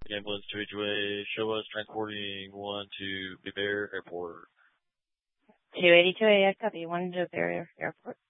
Ambulance 2HOA, show us transporting 1 to Big Bear Airport. 282A, copy, 1 to Big Bear Airport.